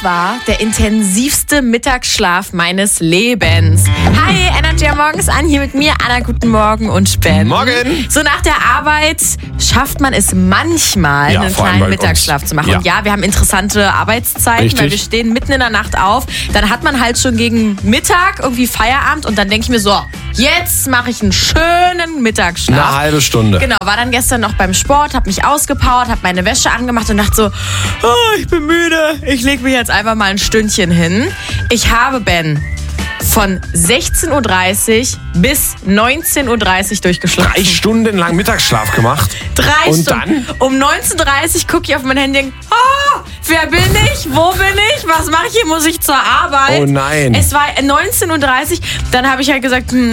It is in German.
war der intensivste Mittagsschlaf meines Lebens. Hi, Energy morgens an, hier mit mir, Anna, guten Morgen und Ben. Morgen. So nach der Arbeit schafft man es manchmal, einen vor allem kleinen bei uns. Mittagsschlaf zu machen. Ja. Und ja, wir haben interessante Arbeitszeiten, Richtig. weil wir stehen mitten in der Nacht auf. Dann hat man halt schon gegen Mittag irgendwie Feierabend und dann denke ich mir so, jetzt mache ich einen schönen Mittagsschlaf. Eine halbe Stunde. Genau, war dann gestern noch beim Sport, habe mich ausgepowert, habe meine Wäsche angemacht und dachte so, oh, ich bin müde, ich lege mich jetzt einfach mal ein Stündchen hin. Ich habe, Ben, von 16.30 Uhr bis 19.30 Uhr durchgeschlafen. 3 Stunden lang Mittagsschlaf gemacht. 3 Und Stunden. Um 19.30 Uhr gucke ich auf mein Handy und denke, oh, wer bin ich? Wo bin ich? Was mache ich hier? Muss ich zur Arbeit? Oh nein. Es war 19.30 Uhr, dann habe ich halt gesagt,